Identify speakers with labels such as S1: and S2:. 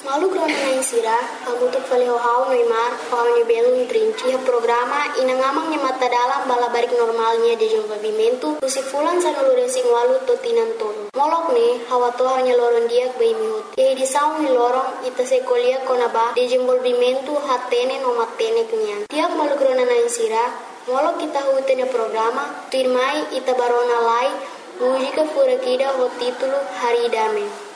S1: Malu krona na insira, hamutuk fale hau Neymar, hau ni belum trinci programa inangamang ni mata dalam bala barik normalnya de desenvolvimento, usi fulan sa nuluresing walu totinan tolo. Molok ne, hawa to hanya loron dia bei mihut. Yai di saung ni lorong ita sekolia konaba desenvolvimento hatene no matene kenyan. Tiap malu krona na insira, molok kita hutene programa, tuirmai ita barona lai, mujika fura kida ho titulo Hari Dame.